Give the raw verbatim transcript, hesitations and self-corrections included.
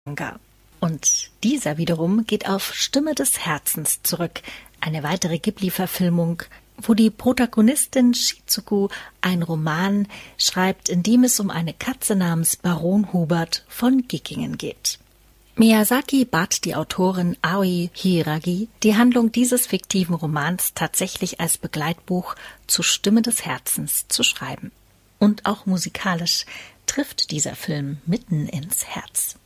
Manga. Und dieser wiederum geht auf Stimme des Herzens zurück, eine weitere Ghibli-Verfilmung, wo die Protagonistin Shizuku einen Roman schreibt, in dem es um eine Katze namens Baron Hubert von Gickingen geht. Miyazaki bat die Autorin Aoi Hiiragi, die Handlung dieses fiktiven Romans tatsächlich als Begleitbuch zur Stimme des Herzens zu schreiben. Und auch musikalisch trifft dieser Film mitten ins Herz.